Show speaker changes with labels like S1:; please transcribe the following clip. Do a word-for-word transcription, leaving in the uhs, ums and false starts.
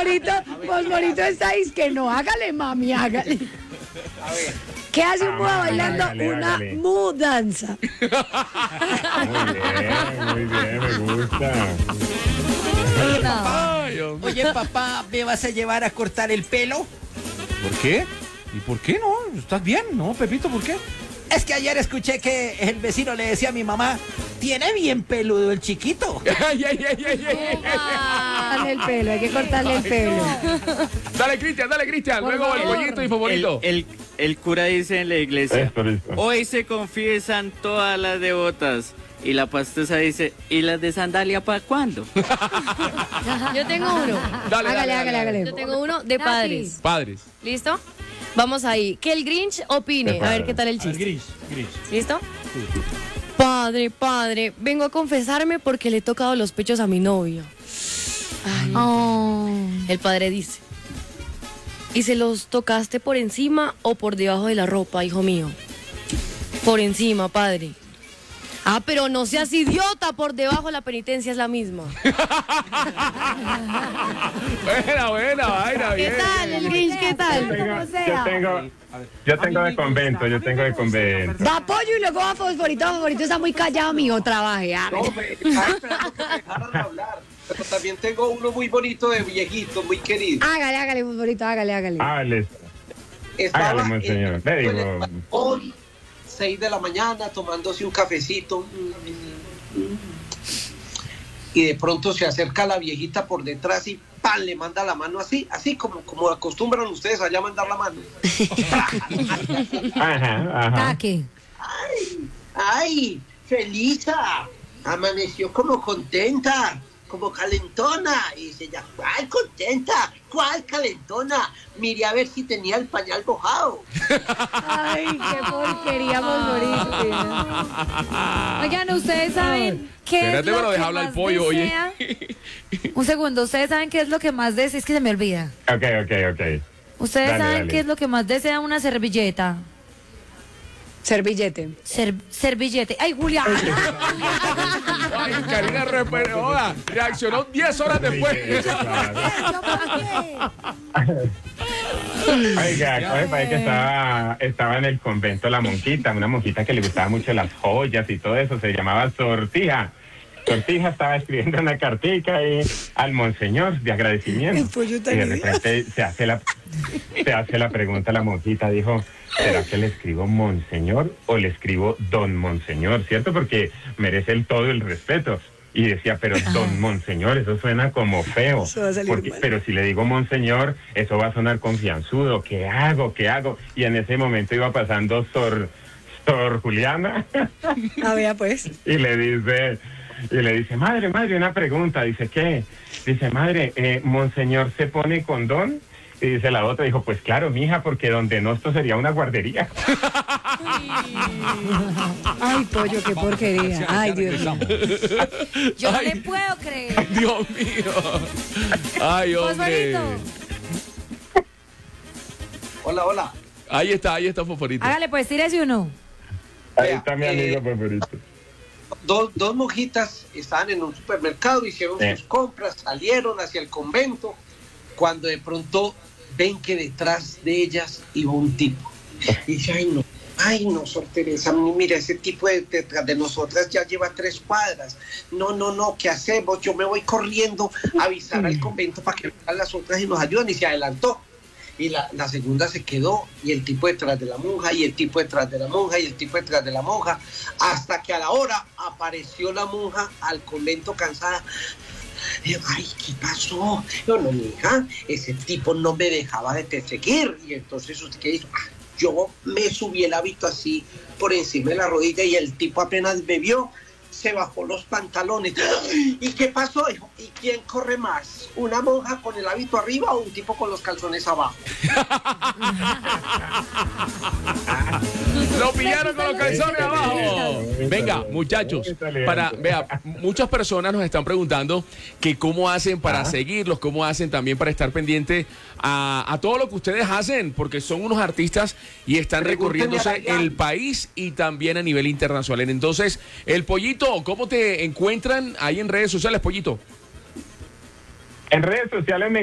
S1: Fosforito, Fosforito está ahí, que no, hágale, mami, hágale.
S2: A ver.
S1: ¿Qué hace un muda bailando
S3: hágale,
S1: una
S3: hágale.
S1: mudanza?
S3: Muy bien, muy bien, me gusta.
S4: Ay, hombre.
S2: Oye, papá, ¿me vas a llevar a cortar el pelo?
S4: ¿Por qué? ¿Y por qué no? ¿Estás bien? ¿No, Pepito? ¿Por qué?
S2: Es que ayer escuché que el vecino le decía a mi mamá, tiene bien peludo el chiquito.
S4: Ay, ay, ay, ay, ay.
S1: Cortarle el pelo, hay que cortarle el pelo.
S4: Dale, Cristian, dale, Cristian.
S1: Por
S4: Luego el
S1: favor.
S4: pollito y
S5: El,
S4: favorito.
S5: el, el cura dice en la iglesia,
S3: Listo, listo.
S5: hoy se confiesan todas las devotas. Y la pastusa dice, ¿y las de sandalia para cuándo?
S6: Yo tengo uno.
S4: Dale,
S1: Hágale,
S4: dale,
S1: hágale,
S4: dale.
S1: hágale.
S6: Yo tengo uno de padres.
S4: Padres.
S6: ¿Listo? Vamos ahí. Que el Grinch opine. A ver qué tal el chiste. ¿Listo? Padre, padre, vengo a confesarme porque le he tocado los pechos a mi novio. Ay.
S1: Oh.
S6: El padre dice, ¿y se los tocaste por encima o por debajo de la ropa, hijo mío? Por encima, padre. Ah, pero no seas idiota, por debajo la penitencia es la misma.
S4: Buena, buena, vaina,
S6: ¿Qué
S4: bien.
S6: tal, el Grinch? ¿Qué
S3: Yo
S6: tal?
S3: tengo, yo tengo, yo tengo de convento, yo tengo de convento.
S1: Da pollo y luego va Fosforito. Fosforito está muy callado, mijo. Trabaje. hágale.
S7: No, me estaba esperando que me dejaran hablar. Pero también tengo uno muy bonito de viejito, muy querido.
S1: Hágale, hágale, Fosforito, hágale, hágale.
S3: Ah, listo.
S7: Estaba
S3: Hágale, monseñor. Le digo.
S7: Hoy, seis de la mañana, tomándose un cafecito. Y de pronto se acerca la viejita por detrás y ¡pam! Le manda la mano así, así como, como acostumbran ustedes allá a mandar la mano.
S3: Ajá, ajá.
S1: Taque.
S7: ¡Ay! ¡Ay! ¡Felisa! Amaneció como contenta, como calentona. Y dice ella, ¿cuál contenta? ¿Cuál calentona? Miré a ver si tenía el pañal mojado.
S1: Ay, qué porquería, Fosforito.
S8: Oigan, ustedes saben qué
S4: Espérate,
S8: es lo
S4: pero
S8: que
S4: deja hablar
S8: más
S4: el pollo, oye.
S8: desea? Un segundo, ustedes saben qué es lo que más desea, es que se me olvida.
S3: Ok, ok, ok.
S8: Ustedes
S3: Dale,
S8: saben
S3: dale.
S8: qué es lo que más desea una servilleta.
S1: Servillete.
S8: Ser- servillete. Ay, Julián.
S4: Ay, Karina Repe- joda, reaccionó diez horas después.
S3: Oiga, ¿cómo parece que estaba, estaba en el convento la monjita, una monjita que le gustaba mucho las joyas y todo eso, se llamaba Sortija. Sortija estaba escribiendo una cartica ahí al monseñor de agradecimiento.
S1: El pollo
S3: Y
S1: tan
S3: de
S1: idiota.
S3: repente se hace la, se hace la pregunta a la monjita, dijo, ¿será que le escribo monseñor o le escribo don monseñor? ¿Cierto? Porque merece el todo el respeto. Y decía, pero don monseñor, eso suena como feo.
S1: Eso va a salir
S3: Porque-
S1: mal.
S3: pero si le digo monseñor, eso va a sonar confianzudo. ¿Qué hago? ¿Qué hago? Y en ese momento iba pasando Sor, Sor Juliana
S1: A ver, pues.
S3: y le dice, y le dice, madre, madre, una pregunta. Dice, ¿qué? Dice, madre, eh, ¿monseñor se pone condón? Y dice la otra, dijo, pues claro, mija, porque donde no esto sería una guardería.
S1: Ay, pollo, qué porquería. Ay, Dios mío.
S8: Yo no
S4: Ay.
S8: le puedo creer.
S4: Dios mío. Ay, hombre.
S8: Fosforito.
S7: Hola, hola.
S4: Ahí está, ahí está Fosforito.
S8: Hágale, pues, tírese uno.
S3: Ahí
S7: Vea,
S3: está mi
S7: eh,
S3: amigo favorito.
S7: Dos, dos monjitas estaban en un supermercado, hicieron
S3: Sí.
S7: sus compras, salieron hacia el convento, cuando de pronto ven que detrás de ellas iba un tipo. Y dice, ay no, ay no, Sor Teresa, mira, ese tipo de- detrás de nosotras ya lleva tres cuadras. No, no, no, ¿qué hacemos? Yo me voy corriendo a avisar al convento para que vengan las otras y nos ayuden. Y se adelantó. Y la, la segunda se quedó, y el tipo detrás de la monja, y el tipo detrás de la monja, y el tipo detrás de la monja, hasta que a la hora apareció la monja al convento cansada. Y yo, ay, ¿qué pasó? Yo, no, mija, ese tipo no me dejaba de perseguir. Y entonces, ¿usted qué hizo? Ah, yo me subí el hábito así por encima de la rodilla, y el tipo apenas me vio, se bajó los pantalones. ¿Y qué pasó? Dijo, ¿y quién corre más? ¿Una monja con el hábito arriba o un tipo con los calzones abajo?
S4: Lo pillaron con los calzones abajo. Venga, muchachos, para, vea, muchas personas nos están preguntando que cómo hacen para
S3: Ah.
S4: seguirlos, cómo hacen también para estar pendiente a, a todo lo que ustedes hacen, porque son unos artistas y están
S7: Pregúntenle
S4: recorriéndose
S7: a Dayan.
S4: el país y también a nivel internacional. Entonces, el Pollito, ¿cómo te encuentran ahí en redes sociales, Pollito?
S3: En redes sociales me